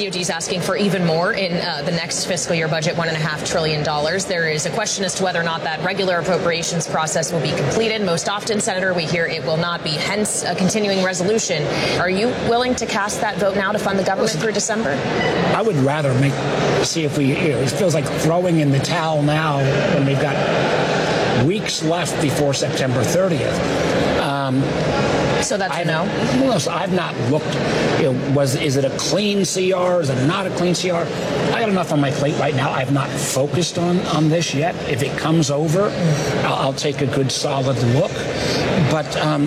DOD is asking for even more in the next fiscal year budget, $1.5 trillion. There is a question as to whether or not that regular appropriations process will be completed. Most often, Senator, we hear it will not be, hence a continuing resolution. Are you willing to cast that vote now to fund the government through December? I would rather see if we, it feels like throwing in the towel now when we've got weeks left before September 30th. So that's a no? I've not looked. Is it a clean CR? Is it not a clean CR? I got enough on my plate right now. I've not focused on this yet. If it comes over, I'll take a good solid look. But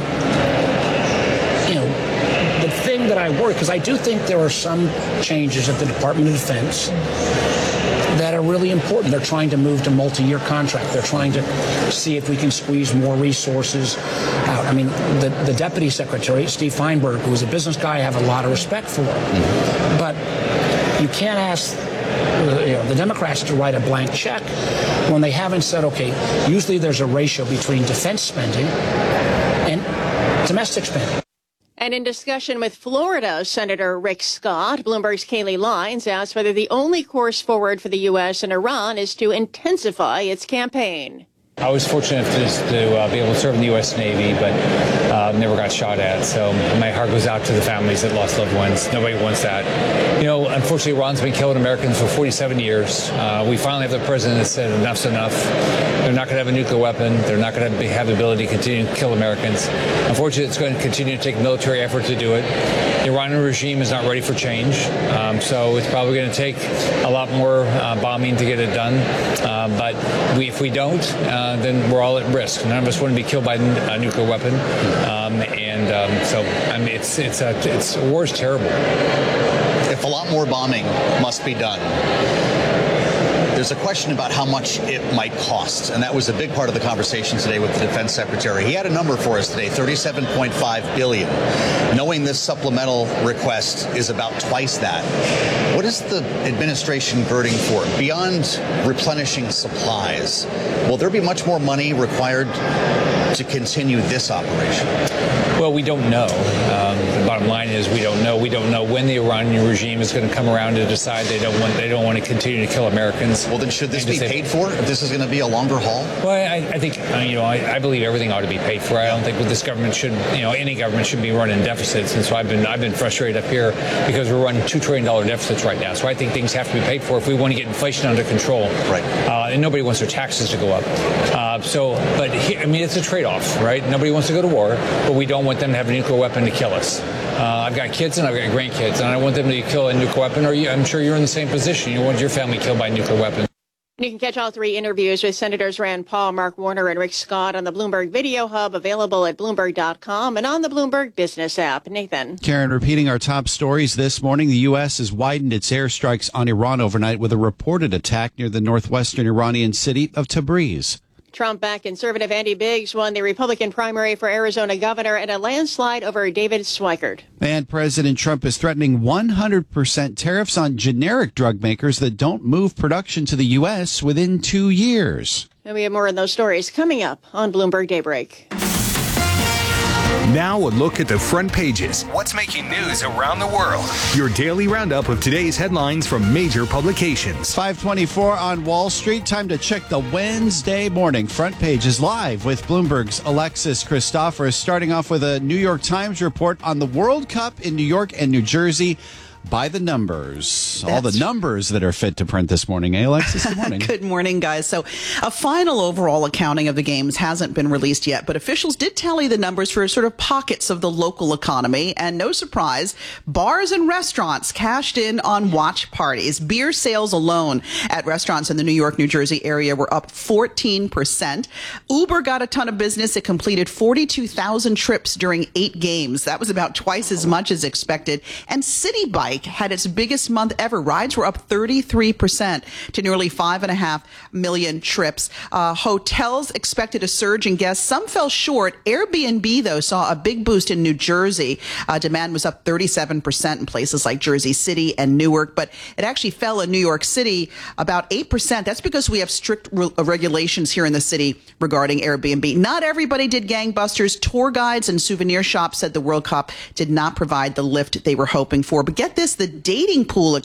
the thing that I worry, because I do think there are some changes at the Department of Defense that are really important. They're trying to move to multi-year contract. They're trying to see if we can squeeze more resources out. I mean, the Deputy Secretary, Steve Feinberg, who is a business guy I have a lot of respect for, but you can't ask the Democrats to write a blank check when they haven't said, okay, usually there's a ratio between defense spending and domestic spending. And in discussion with Florida Senator Rick Scott, Bloomberg's Kayleigh Lines asked whether the only course forward for the U.S. and Iran is to intensify its campaign. I was fortunate to be able to serve in the U.S. Navy, but never got shot at. So my heart goes out to the families that lost loved ones. Nobody wants that. Unfortunately, Iran's been killing Americans for 47 years. We finally have the president that said enough's enough. They're not going to have a nuclear weapon. They're not going to have the ability to continue to kill Americans. Unfortunately, it's going to continue to take military effort to do it. The Iranian regime is not ready for change. So it's probably going to take a lot more bombing to get it done. But if we don't, then we're all at risk. None of us want to be killed by a nuclear weapon. War is terrible. If a lot more bombing must be done, there's a question about how much it might cost. And that was a big part of the conversation today with the defense secretary. He had a number for us today, $37.5 billion. Knowing this supplemental request is about twice that. What is the administration girding for? Beyond replenishing supplies, will there be much more money required to continue this operation? Well, we don't know. The bottom line is we don't know. We don't know when the Iranian regime is going to come around to decide they don't want to continue to kill Americans. Well, then should this be paid for if this is going to be a longer haul? Well, I think, I believe everything ought to be paid for. I don't think this government should, any government should be running deficits. And so I've been frustrated up here because we're running $2 trillion deficits right now. So I think things have to be paid for if we want to get inflation under control. Right. And nobody wants their taxes to go up. It's a trade-off, right? Nobody wants to go to war, but we don't want them to have a nuclear weapon to kill us. I've got kids and I've got grandkids, and I want them to kill a nuclear weapon. I'm sure you're in the same position. You want your family killed by a nuclear weapon. You can catch all three interviews with Senators Rand Paul, Mark Warner, and Rick Scott on the Bloomberg Video Hub, available at Bloomberg.com and on the Bloomberg Business app. Nathan. Karen, repeating our top stories this morning, the U.S. has widened its airstrikes on Iran overnight with a reported attack near the northwestern Iranian city of Tabriz. Trump-backed conservative Andy Biggs won the Republican primary for Arizona governor in a landslide over David Schweikert. And President Trump is threatening 100% tariffs on generic drug makers that don't move production to the U.S. within 2 years. And we have more on those stories coming up on Bloomberg Daybreak. Now a look at the front pages. What's making news around the world? Your daily roundup of today's headlines from major publications. 5:24 on Wall Street. Time to check the Wednesday morning front pages live with Bloomberg's Alexis Christoforous. Starting off with a New York Times report on the World Cup in New York and New Jersey. By the numbers. All the numbers that are fit to print this morning. Alexis, good morning. Good morning, guys. So a final overall accounting of the games hasn't been released yet, but officials did tally the numbers for sort of pockets of the local economy. And no surprise, bars and restaurants cashed in on watch parties. Beer sales alone at restaurants in the New York, New Jersey area were up 14%. Uber got a ton of business. It completed 42,000 trips during 8 games. That was about twice as much as expected. And Citi Bike had its biggest month ever. Rides were up 33% to nearly 5.5 million trips. Hotels expected a surge in guests. Some fell short. Airbnb, though, saw a big boost in New Jersey. Demand was up 37% in places like Jersey City and Newark, but it actually fell in New York City about 8%. That's because we have strict regulations here in the city regarding Airbnb. Not everybody did gangbusters. Tour guides and souvenir shops said the World Cup did not provide the lift they were hoping for. But get this, the dating pool